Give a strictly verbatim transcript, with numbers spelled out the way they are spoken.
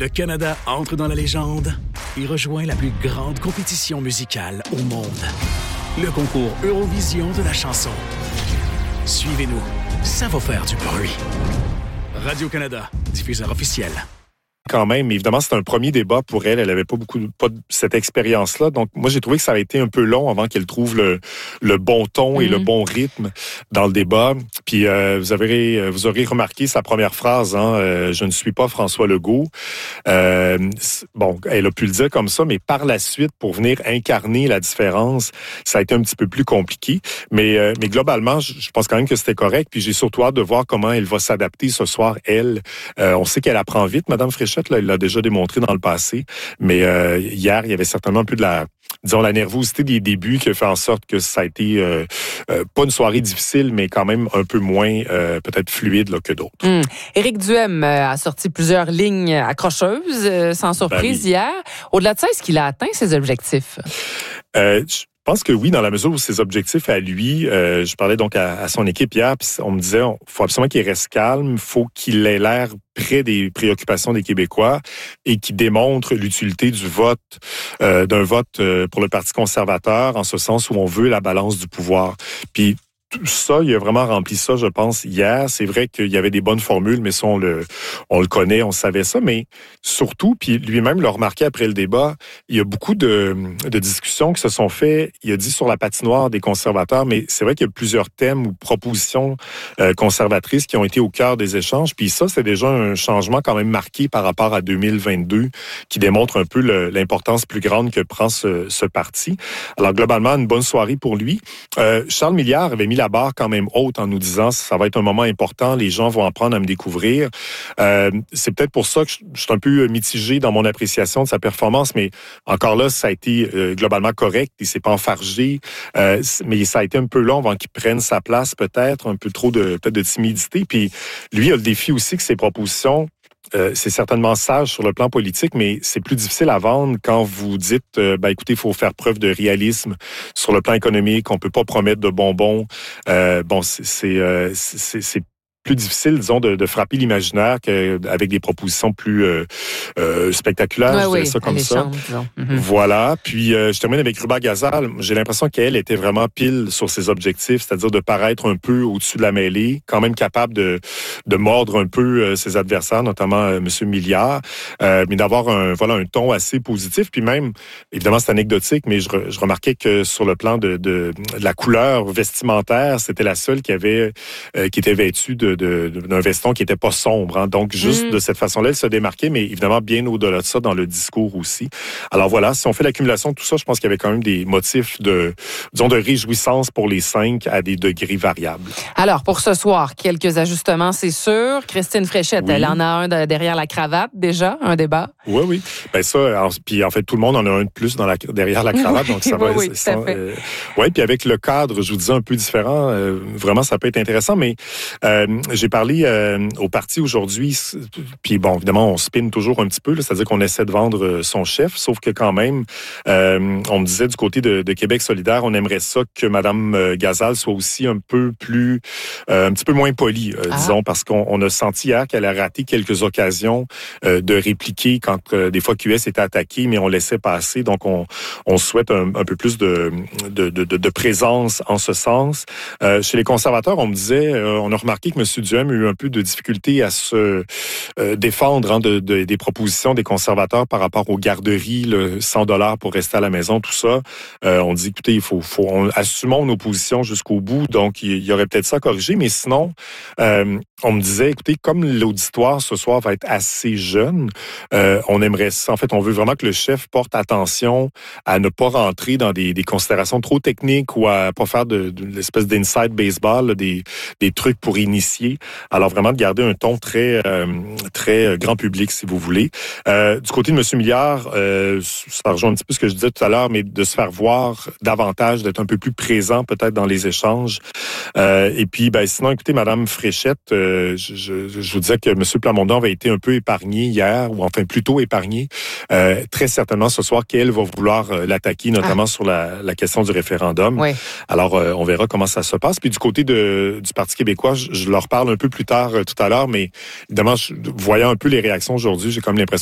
Le Canada entre dans la légende et rejoint la plus grande compétition musicale au monde. Le concours Eurovision de la chanson. Suivez-nous, ça va faire du bruit. Radio-Canada, diffuseur officiel. Quand même, évidemment, c'est un premier débat pour elle. Elle n'avait pas beaucoup, pas de, cette expérience-là. Donc, moi, j'ai trouvé que ça a été un peu long avant qu'elle trouve le, le bon ton et mm-hmm. le bon rythme dans le débat. Puis, euh, vous avez, vous aurez remarqué sa première phrase, hein, euh, je ne suis pas François Legault. Euh, bon, elle a pu le dire comme ça, mais par la suite, pour venir incarner la différence, ça a été un petit peu plus compliqué. Mais, euh, mais globalement, je, je pense quand même que c'était correct. Puis, j'ai surtout hâte de voir comment elle va s'adapter ce soir, elle. Euh, on sait qu'elle apprend vite, Madame Fréchette. Là, il l'a déjà démontré dans le passé. Mais euh, hier, il y avait certainement un peu de la, disons, la nervosité des débuts qui a fait en sorte que ça a été euh, euh, pas une soirée difficile, mais quand même un peu moins euh, peut-être fluide là, que d'autres. Mmh. Éric Duhem a sorti plusieurs lignes accrocheuses, euh, sans surprise, ben oui. hier. Au-delà de ça, est-ce qu'il a atteint ses objectifs? Euh, je... Je pense que oui, dans la mesure où ses objectifs à lui, euh, je parlais donc à, à son équipe hier, puis on me disait, il faut absolument qu'il reste calme, il faut qu'il ait l'air près des préoccupations des Québécois et qu'il démontre l'utilité du vote, euh, d'un vote euh, pour le Parti conservateur, en ce sens où on veut la balance du pouvoir. Puis tout ça, il a vraiment rempli ça, je pense, hier. C'est vrai qu'il y avait des bonnes formules, mais ça, on le, on le connaît, on savait ça. Mais surtout, puis lui-même l'a remarqué après le débat, il y a beaucoup de, de discussions qui se sont faites. Il a dit sur la patinoire des conservateurs, mais c'est vrai qu'il y a plusieurs thèmes ou propositions euh, conservatrices qui ont été au cœur des échanges. Puis ça, c'est déjà un changement quand même marqué par rapport à deux mille vingt-deux, qui démontre un peu le, l'importance plus grande que prend ce, ce parti. Alors, globalement, une bonne soirée pour lui. Euh, Charles Milliard avait mis la barre quand même haute en nous disant ça va être un moment important, les gens vont apprendre à me découvrir. Euh, c'est peut-être pour ça que je, je suis un peu mitigé dans mon appréciation de sa performance, mais encore là, ça a été euh, globalement correct. Il s'est pas enfargé, euh, mais ça a été un peu long avant qu'il prenne sa place peut-être, un peu trop de peut-être de timidité. Puis lui a le défi aussi que ses propositions, Euh, c'est certainement sage sur le plan politique, mais c'est plus difficile à vendre quand vous dites, euh, ben écoutez, il faut faire preuve de réalisme sur le plan économique, on peut pas promettre de bonbons. Euh, bon, c'est, c'est, euh, c'est, c'est plus difficile, disons, de, de frapper l'imaginaire qu'avec des propositions plus euh, euh, spectaculaires, ouais, je dirais oui, ça comme ça. Mm-hmm. Voilà. Puis, euh, je termine avec Ruba Gazal. J'ai l'impression qu'elle était vraiment pile sur ses objectifs, c'est-à-dire de paraître un peu au-dessus de la mêlée, quand même capable de, de mordre un peu euh, ses adversaires, notamment euh, M. Milliard, euh, mais d'avoir un, voilà, un ton assez positif. Puis même, évidemment, c'est anecdotique, mais je, je remarquais que sur le plan de, de, de la couleur vestimentaire, c'était la seule qui avait, euh, qui était vêtue de De, de, d'un veston qui n'était pas sombre. Hein. Donc, juste mmh. de cette façon-là, elle se démarquait, mais évidemment, bien au-delà de ça, dans le discours aussi. Alors voilà, si on fait l'accumulation de tout ça, je pense qu'il y avait quand même des motifs de, disons, de réjouissance pour les cinq à des degrés variables. Alors, pour ce soir, quelques ajustements, c'est sûr. Christine Fréchette, oui. elle en a un de, derrière la cravate, déjà, un débat. Oui, oui. Ben ça, alors, puis en fait, tout le monde en a un de plus dans la, derrière la cravate, donc ça oui, va... Oui, ça, tout à fait. Euh, oui, puis avec le cadre, je vous disais, un peu différent, euh, vraiment, ça peut être intéressant, mais euh, j'ai parlé euh, au parti aujourd'hui, puis bon, évidemment, on spinne toujours un petit peu, là, c'est-à-dire qu'on essaie de vendre son chef, sauf que quand même, euh, on me disait du côté de, de Québec solidaire, on aimerait ça que Mme Gazal soit aussi un peu plus, euh, un petit peu moins polie, euh, ah. disons, parce qu'on on a senti hier qu'elle a raté quelques occasions euh, de répliquer quand euh, des fois Q S était attaqué, mais on laissait passer, donc on, on souhaite un, un peu plus de, de, de, de présence en ce sens. Euh, chez les conservateurs, on me disait, euh, on a remarqué que M. Duhem a eu un peu de difficulté à se euh, défendre hein, de, de, des propositions des conservateurs par rapport aux garderies, le cent dollars pour rester à la maison, tout ça. Euh, on dit, écoutez, il faut, faut on, assumons nos positions jusqu'au bout, donc il y, y aurait peut-être ça à corriger, mais sinon, euh, on me disait, écoutez, comme l'auditoire ce soir va être assez jeune, euh, on aimerait ça, en fait, on veut vraiment que le chef porte attention à ne pas rentrer dans des, des considérations trop techniques ou à pas faire de, de l'espèce d'inside baseball, là, des, des trucs pour initier. Alors vraiment de garder un ton très euh, très grand public, si vous voulez. Euh, du côté de M. Milliard, euh, ça rejoint un petit peu ce que je disais tout à l'heure, mais de se faire voir davantage, d'être un peu plus présent peut-être dans les échanges. Euh, et puis, ben sinon, écoutez, Mme Fréchette, euh, je, je, je vous disais que M. Plamondon avait été un peu épargné hier, ou enfin plutôt épargné. Euh, très certainement ce soir qu'elle va vouloir euh, l'attaquer, notamment ah. sur la, la question du référendum. Oui. Alors, euh, on verra comment ça se passe. Puis du côté de, du Parti québécois, je, je leur parle un peu plus tard euh, tout à l'heure, mais évidemment, je, voyant un peu les réactions aujourd'hui, j'ai comme l'impression